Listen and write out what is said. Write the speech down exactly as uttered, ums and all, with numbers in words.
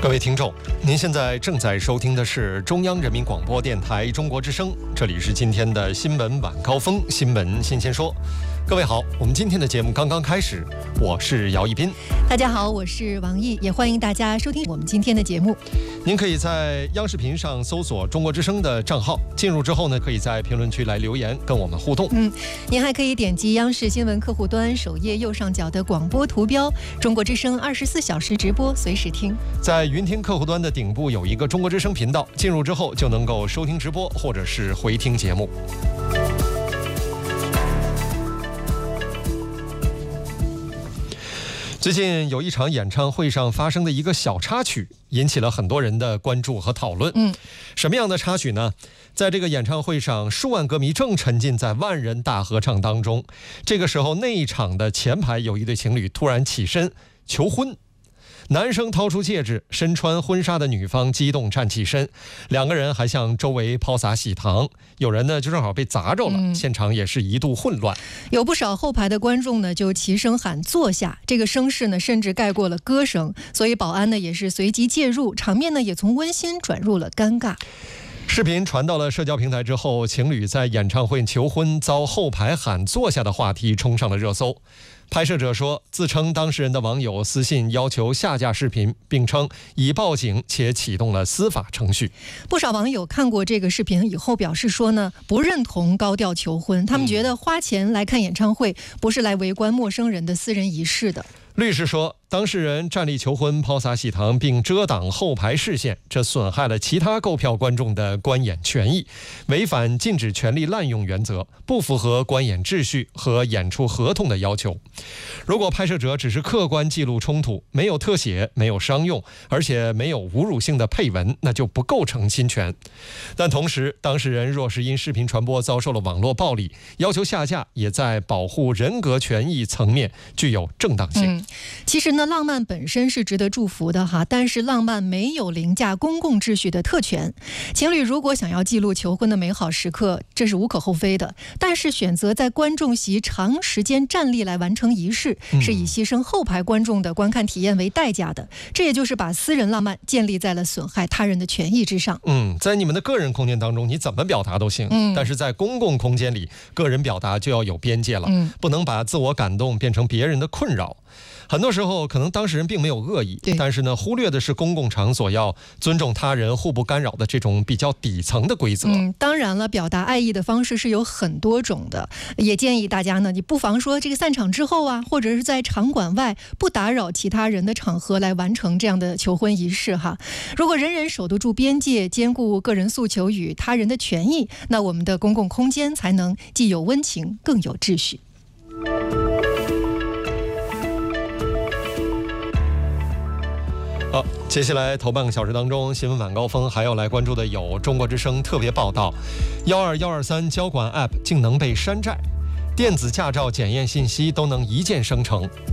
各位听众，您现在正在收听的是中央人民广播电台中国之声，这里是今天的新闻晚高峰，新闻新鲜说。各位好，我们今天的节目刚刚开始，我是姚一斌。 大家好，我是王毅，也欢迎大家收听我们今天的节目。 您可以在央视频上搜索中国之声的账号，进入之后呢，可以在评论区来留言跟我们互动。 嗯，您还可以点击央视新闻客户端首页右上角的广播图标，中国之声二十四小时直播，随时听。 在云听客户端的顶部有一个中国之声频道，进入之后就能够收听直播或者是回听节目。最近有一场演唱会上发生的一个小插曲，引起了很多人的关注和讨论。 嗯， 什么样的插曲呢？在这个演唱会上，数万歌迷正沉浸在万人大合唱当中。这个时候，那一场的前排有一对情侣突然起身求婚。男生掏出戒指，身穿婚纱的女方激动站起身，两个人还向周围抛洒喜糖，有人呢就正好被砸着了，嗯、现场也是一度混乱。 有不少后排的观众呢就齐声喊坐下，这个声势呢甚至盖过了歌声，所以保安呢也是随即介入，场面呢也从温馨转入了尴尬。 视频传到了社交平台之后，情侣在演唱会求婚遭后排喊坐下的话题冲上了热搜。拍摄者说，自称当事人的网友私信要求下架视频，并称已报警且启动了司法程序。 不少网友看过这个视频以后表示说呢，不认同高调求婚，他们觉得花钱来看演唱会不是来围观陌生人的私人仪式的。 律师说，当事人站立求婚、抛洒喜糖并遮挡后排视线，这损害了其他购票观众的观演权益，违反禁止权利滥用原则，不符合观演秩序和演出合同的要求。如果拍摄者只是客观记录冲突，没有特写、没有商用，而且没有侮辱性的配文，那就不构成侵权。但同时，当事人若是因视频传播遭受了网络暴力，要求下架也在保护人格权益层面具有正当性。 嗯，其实呢，浪漫本身是值得祝福的哈，但是浪漫没有凌驾公共秩序的特权。情侣如果想要记录求婚的美好时刻，这是无可厚非的，但是选择在观众席长时间站立来完成仪式，是以牺牲后排观众的观看体验为代价的，这也就是把私人浪漫建立在了损害他人的权益之上。 嗯，在你们的个人空间当中，你怎么表达都行，嗯、但是在公共空间里，个人表达就要有边界了，嗯、不能把自我感动变成别人的困扰。很多时候可能当事人并没有恶意，但是呢，忽略的是公共场所要尊重他人、互不干扰的这种比较底层的规则。 嗯，当然了，表达爱意的方式是有很多种的，也建议大家呢，你不妨说这个散场之后啊，或者是在场馆外不打扰其他人的场合来完成这样的求婚仪式哈。如果人人守得住边界，兼顾个人诉求与他人的权益，那我们的公共空间才能既有温情，更有秩序。 好，接下来头半个小时当中，新闻晚高峰还要来关注的有中国之声特别报道：幺二幺二三交管 App 竟能被山寨，电子驾照检验信息都能一键生成。